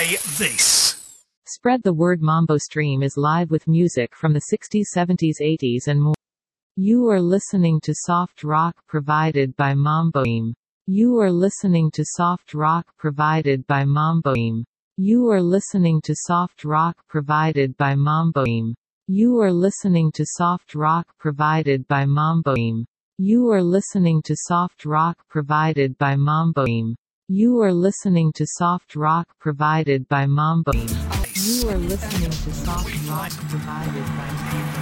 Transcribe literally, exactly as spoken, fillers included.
Play this. Spread the word. Mambo Stream is live with music from the sixties, seventies, eighties and more. You are listening to soft rock provided by Mambo Stream. You are listening to soft rock provided by Mambo Stream. You are listening to soft rock provided by Mambo Stream. You are listening to soft rock provided by Mambo Stream. You are listening to soft rock provided by Mambo Stream. You are listening to soft rock provided by Mambo Stream. You are listening to soft rock provided by Mambo Stream.